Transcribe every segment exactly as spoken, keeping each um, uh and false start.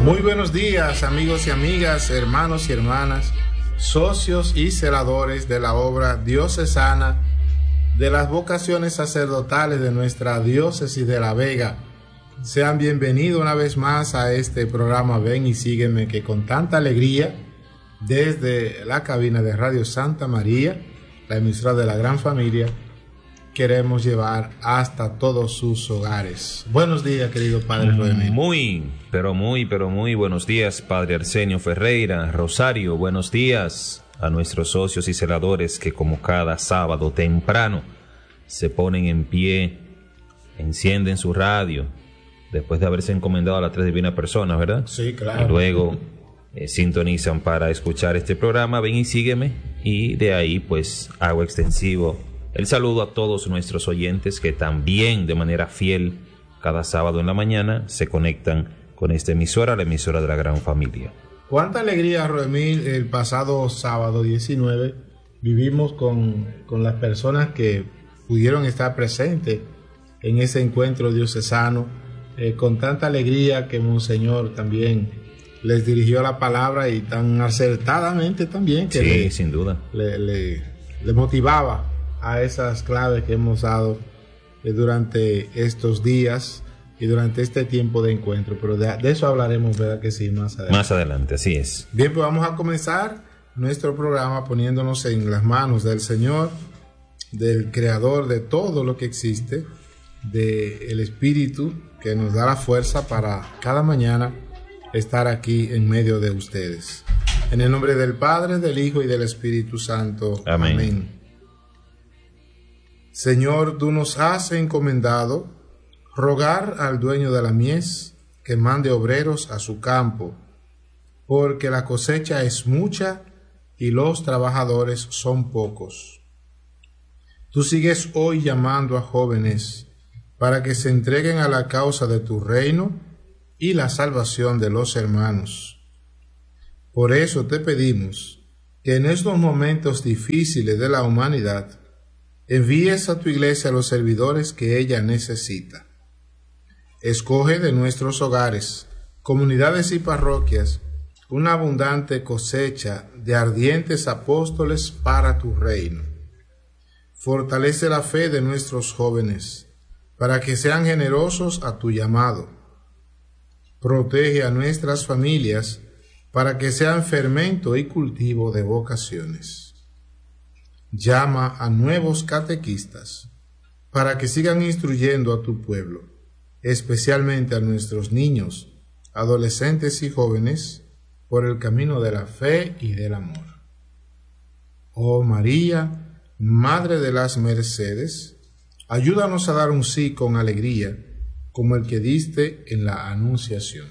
Muy buenos días, amigos y amigas, hermanos y hermanas, socios y celadores de la obra diocesana de las vocaciones sacerdotales de nuestra diócesis de La Vega. Sean bienvenidos una vez más a este programa Ven y Sígueme, que con tanta alegría, desde la cabina de Radio Santa María, la emisora de la gran familia, queremos llevar hasta todos sus hogares. Buenos días, querido Padre Roemil. Muy, pero muy, pero muy buenos días, Padre Arsenio Ferreira. Rosario, buenos días a nuestros socios y celadores que como cada sábado temprano se ponen en pie, encienden su radio, después de haberse encomendado a las tres divinas personas, ¿verdad? Sí, claro. Y luego eh, sintonizan para escuchar este programa, Ven y Sígueme, y de ahí pues hago extensivo el saludo a todos nuestros oyentes que también de manera fiel cada sábado en la mañana se conectan con esta emisora, la emisora de la gran familia. Cuánta alegría, Roemil, el pasado sábado diecinueve vivimos con, con las personas que pudieron estar presentes en ese encuentro diocesano, eh, con tanta alegría que Monseñor también les dirigió la palabra y tan acertadamente también que sí, le, sin duda. le, le, le motivaba a esas claves que hemos dado eh, durante estos días y durante este tiempo de encuentro, pero de, de eso hablaremos, ¿verdad que sí? Más adelante. Más adelante, así es. Bien, pues vamos a comenzar nuestro programa poniéndonos en las manos del Señor, del Creador de todo lo que existe, del Espíritu que nos da la fuerza para cada mañana estar aquí en medio de ustedes. En el nombre del Padre, del Hijo y del Espíritu Santo. Amén. Amén. Señor, tú nos has encomendado rogar al dueño de la mies que mande obreros a su campo, porque la cosecha es mucha y los trabajadores son pocos. Tú sigues hoy llamando a jóvenes para que se entreguen a la causa de tu reino y la salvación de los hermanos. Por eso te pedimos que en estos momentos difíciles de la humanidad envíes a tu iglesia los servidores que ella necesita. Escoge de nuestros hogares, comunidades y parroquias una abundante cosecha de ardientes apóstoles para tu reino. Fortalece la fe de nuestros jóvenes para que sean generosos a tu llamado. Protege a nuestras familias para que sean fermento y cultivo de vocaciones. Llama a nuevos catequistas para que sigan instruyendo a tu pueblo, especialmente a nuestros niños, adolescentes y jóvenes, por el camino de la fe y del amor. Oh María, Madre de las Mercedes, ayúdanos a dar un sí con alegría, como el que diste en la Anunciación.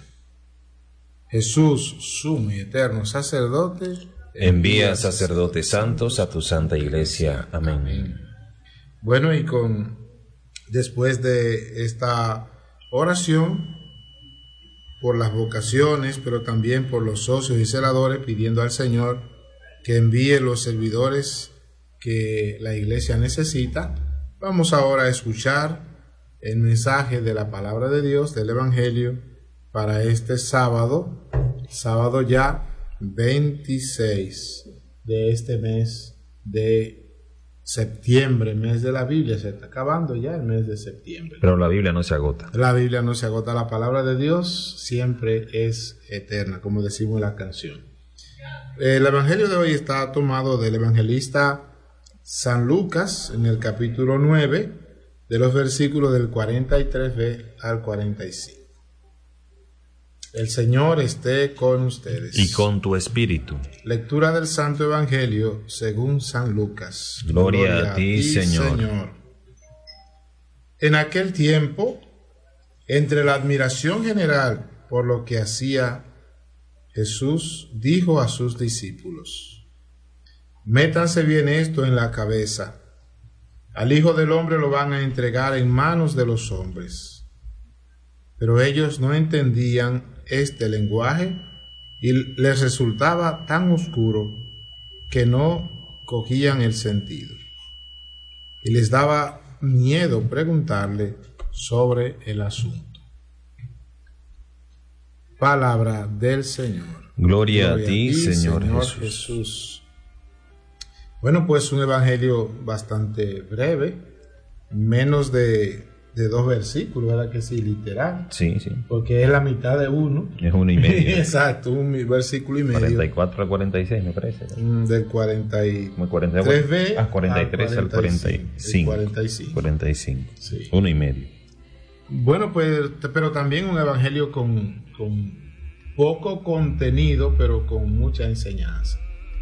Jesús, sumo y eterno sacerdote, envía sacerdotes santos a tu santa iglesia. Amén. Amén. Bueno, y con después de esta oración por las vocaciones, pero también por los socios y celadores, pidiendo al Señor que envíe los servidores que la iglesia necesita, vamos ahora a escuchar el mensaje de la palabra de Dios, del Evangelio, para este sábado, sábado ya veintiséis de este mes de septiembre, mes de la Biblia. Se está acabando ya el mes de septiembre. Pero la Biblia no se agota. La Biblia no se agota. La palabra de Dios siempre es eterna, como decimos en la canción. El Evangelio de hoy está tomado del evangelista San Lucas, en el capítulo nueve, de los versículos del cuarenta y tres b al cuarenta y cinco. El Señor esté con ustedes. Y con tu espíritu. Lectura del Santo Evangelio según San Lucas. Gloria, Gloria a ti, ti Señor. Señor. En aquel tiempo, entre la admiración general por lo que hacía Jesús, dijo a sus discípulos: métanse bien esto en la cabeza. Al Hijo del Hombre lo van a entregar en manos de los hombres. Pero ellos no entendían este lenguaje y les resultaba tan oscuro que no cogían el sentido. Y les daba miedo preguntarle sobre el asunto. Palabra del Señor. Gloria, Gloria a ti, Señor, Señor Jesús. Jesús. Bueno, pues un evangelio bastante breve, menos de, de dos versículos, ¿verdad que sí? Literal. Sí, sí. Porque es la mitad de uno. Es uno y medio. Exacto, un versículo y medio. cuarenta y cuatro al cuarenta y seis, me parece. Del cuarenta y tres B a cuarenta y tres al cuarenta y cinco. cuarenta y cinco. cuarenta y cinco. Sí. Uno y medio. Bueno, pues, pero también un evangelio con, con poco contenido, pero con mucha enseñanza.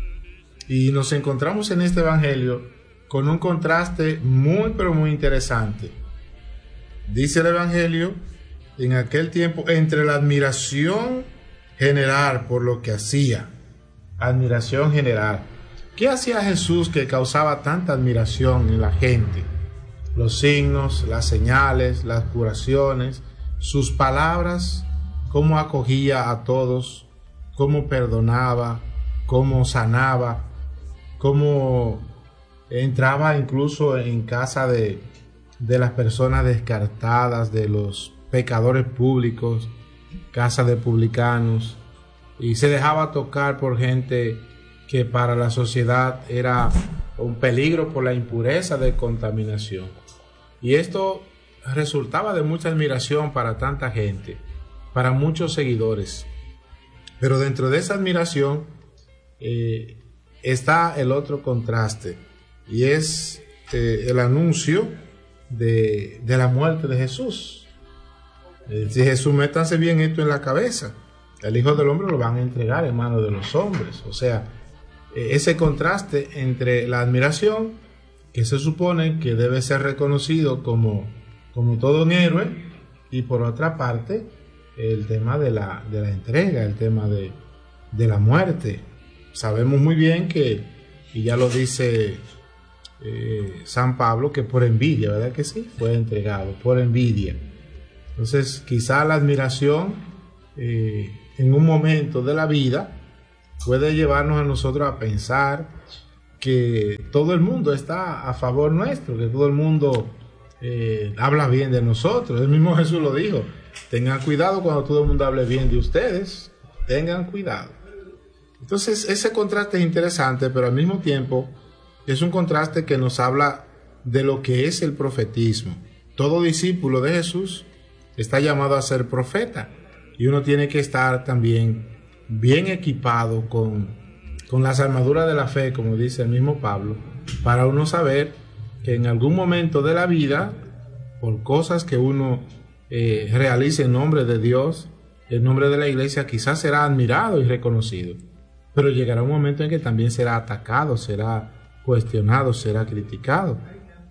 Y nos encontramos en este evangelio con un contraste muy, pero muy interesante. Dice el evangelio, en aquel tiempo, entre la admiración general por lo que hacía. Admiración general. ¿Qué hacía Jesús que causaba tanta admiración en la gente? Los signos, las señales, las curaciones, sus palabras, cómo acogía a todos, cómo perdonaba, cómo sanaba, cómo entraba incluso en casa de, de las personas descartadas, de los pecadores públicos, casa de publicanos, y se dejaba tocar por gente que para la sociedad era un peligro por la impureza de contaminación. Y esto resultaba de mucha admiración para tanta gente, para muchos seguidores. Pero dentro de esa admiración eh, está el otro contraste, y es eh, el anuncio de, de la muerte de Jesús. Eh, dice Jesús, métanse bien esto en la cabeza. El Hijo del Hombre lo van a entregar en manos de los hombres. O sea, eh, ese contraste entre la admiración, que se supone que debe ser reconocido como, como todo un héroe, y por otra parte, el tema de la, de la entrega, el tema de, de la muerte. Sabemos muy bien que, y ya lo dice eh, San Pablo, que por envidia, ¿verdad que sí? Fue entregado, por envidia. Entonces, quizá la admiración eh, en un momento de la vida puede llevarnos a nosotros a pensar que todo el mundo está a favor nuestro, que todo el mundo eh, habla bien de nosotros. El mismo Jesús lo dijo: tengan cuidado cuando todo el mundo hable bien de ustedes, tengan cuidado. Entonces ese contraste es interesante, pero al mismo tiempo es un contraste que nos habla de lo que es el profetismo. Todo discípulo de Jesús está llamado a ser profeta, y uno tiene que estar también bien equipado con con las armaduras de la fe, como dice el mismo Pablo, para uno saber que en algún momento de la vida, por cosas que uno eh, realice en nombre de Dios, en nombre de la iglesia, quizás será admirado y reconocido, pero llegará un momento en que también será atacado, será cuestionado, será criticado,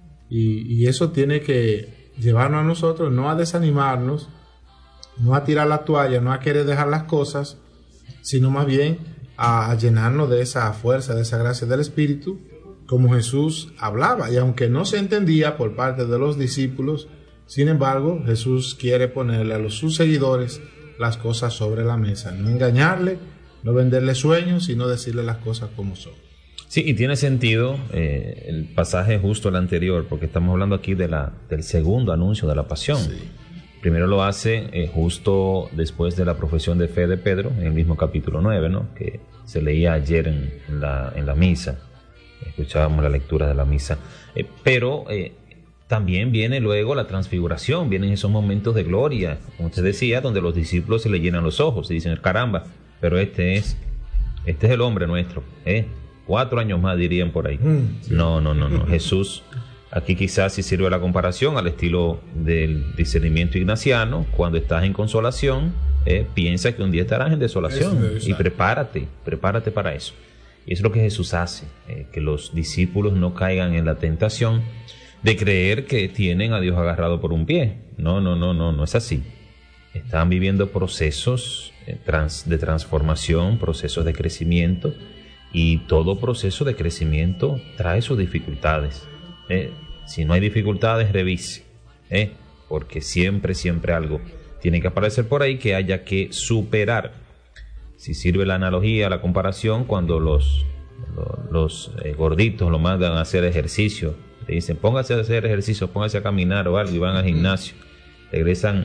y, y eso tiene que llevarnos a nosotros no a desanimarnos, no a tirar la toalla, no a querer dejar las cosas, sino más bien a llenarnos de esa fuerza, de esa gracia del Espíritu, como Jesús hablaba. Y aunque no se entendía por parte de los discípulos, sin embargo, Jesús quiere ponerle a los sus seguidores las cosas sobre la mesa, no engañarle, no venderle sueños, sino decirle las cosas como son. Sí, y tiene sentido eh, el pasaje justo el anterior, porque estamos hablando aquí de la, del segundo anuncio de la pasión. Sí. Primero lo hace eh, justo después de la profesión de fe de Pedro, en el mismo capítulo nueve, ¿no? Que se leía ayer en, en, la, en la misa, escuchábamos la lectura de la misa. Eh, pero eh, también viene luego la transfiguración, vienen esos momentos de gloria, como usted decía, donde los discípulos se le llenan los ojos y dicen, caramba, pero este es, este es el hombre nuestro, ¿eh? Cuatro años más dirían por ahí. Mm, sí. No, no, no, no, Jesús... Aquí quizás sí sirve la comparación al estilo del discernimiento ignaciano. Cuando estás en consolación, eh, piensa que un día estarás en desolación. Y prepárate, prepárate para eso. Y eso es lo que Jesús hace, eh, que los discípulos no caigan en la tentación de creer que tienen a Dios agarrado por un pie. No, no, no, no, no es así. Están viviendo procesos eh, trans, de transformación, procesos de crecimiento, y todo proceso de crecimiento trae sus dificultades. Eh, si no hay dificultades, revise, eh, porque siempre, siempre algo tiene que aparecer por ahí que haya que superar. Si sirve la analogía, la comparación, cuando los, los, los eh, gorditos lo mandan a hacer ejercicio, le dicen, póngase a hacer ejercicio, póngase a caminar o algo, y van al gimnasio, regresan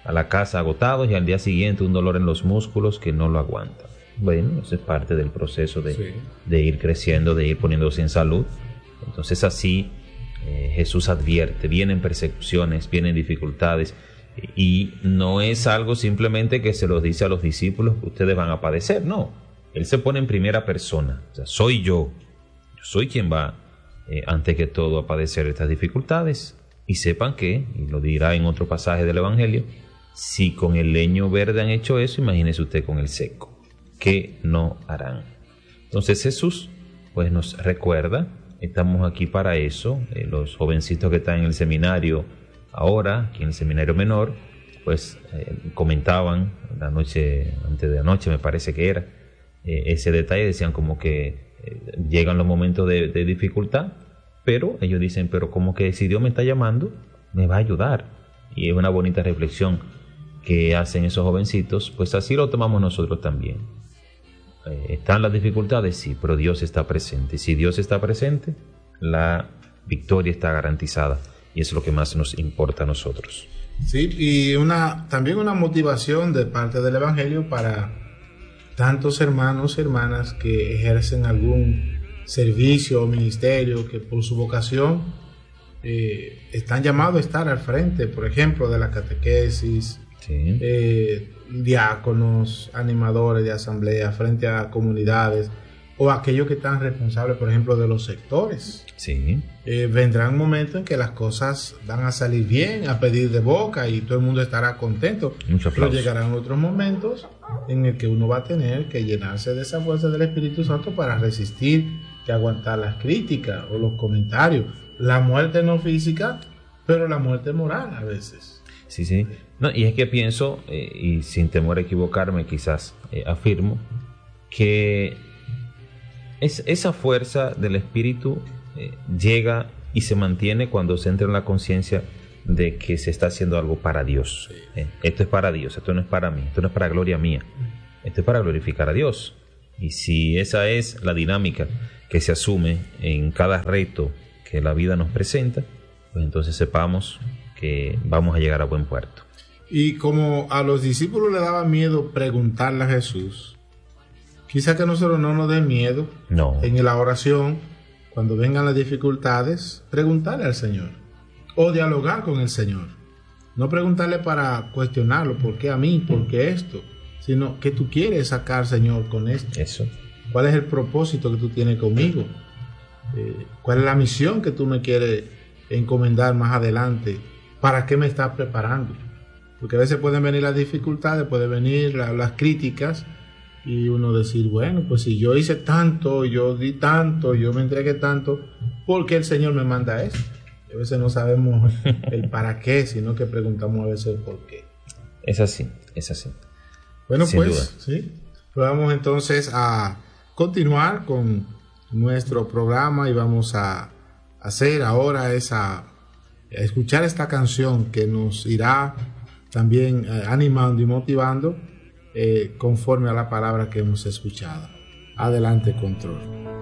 a la casa agotados y al día siguiente un dolor en los músculos que no lo aguanta. Bueno, eso es parte del proceso de, sí. de ir creciendo, de ir poniéndose en salud. Entonces así eh, Jesús advierte, vienen persecuciones, vienen dificultades, y no es algo simplemente que se los dice a los discípulos que ustedes van a padecer, no. Él se pone en primera persona, o sea, soy yo, yo soy quien va eh, antes que todo a padecer estas dificultades. Y sepan que, y lo dirá en otro pasaje del Evangelio, si con el leño verde han hecho eso, imagínese usted con el seco, ¿qué no harán? Entonces Jesús pues nos recuerda, estamos aquí para eso, eh, los jovencitos que están en el seminario ahora, aquí en el seminario menor, pues eh, comentaban la noche, antes de anoche me parece que era, eh, ese detalle, decían como que eh, llegan los momentos de, de dificultad, pero ellos dicen, pero como que si Dios me está llamando, me va a ayudar. Y es una bonita reflexión que hacen esos jovencitos, pues así lo tomamos nosotros también. Eh, ¿Están las dificultades? Sí, pero Dios está presente. Y si Dios está presente, la victoria está garantizada. Y eso es lo que más nos importa a nosotros. Sí, y una también una motivación de parte del Evangelio para tantos hermanos y hermanas que ejercen algún servicio o ministerio, que por su vocación eh, están llamados a estar al frente, por ejemplo, de la catequesis, sí. eh, diáconos, animadores de asamblea, frente a comunidades, o aquellos que están responsables, por ejemplo, de los sectores. Sí. Eh, vendrá un momento en que las cosas van a salir bien, a pedir de boca, y todo el mundo estará contento. Pero llegarán otros momentos en el que uno va a tener que llenarse de esa fuerza del Espíritu Santo para resistir, que aguantar las críticas o los comentarios. La muerte no física, pero la muerte moral a veces. Sí, sí. No, y es que pienso, eh, y sin temor a equivocarme, quizás eh, afirmo, que es, esa fuerza del Espíritu eh, llega y se mantiene cuando se entra en la conciencia de que se está haciendo algo para Dios. Sí. Eh, esto es para Dios, esto no es para mí, esto no es para gloria mía, esto es para glorificar a Dios. Y si esa es la dinámica que se asume en cada reto que la vida nos presenta, pues entonces sepamos que vamos a llegar a buen puerto. Y como a los discípulos le daba miedo preguntarle a Jesús, quizá que a nosotros no nos dé miedo no. en la oración, cuando vengan las dificultades, preguntarle al Señor o dialogar con el Señor. No preguntarle para cuestionarlo, ¿por qué a mí? ¿Por qué esto? Sino, ¿qué tú quieres sacar, Señor, con esto? Eso. ¿Cuál es el propósito que tú tienes conmigo? Eh, ¿Cuál es la misión que tú me quieres encomendar más adelante? ¿Para qué me estás preparando? Porque a veces pueden venir las dificultades, pueden venir la, las críticas, y uno decir, bueno, pues si yo hice tanto, yo di tanto, yo me entregué tanto, ¿por qué el Señor me manda eso? Y a veces no sabemos el para qué, sino que preguntamos a veces el por qué. Es así, es así. Bueno, sin pues, duda. sí. Vamos entonces a continuar con nuestro programa y vamos a hacer ahora esa, a escuchar esta canción que nos irá también eh, animando y motivando eh, conforme a la palabra que hemos escuchado. Adelante, Control.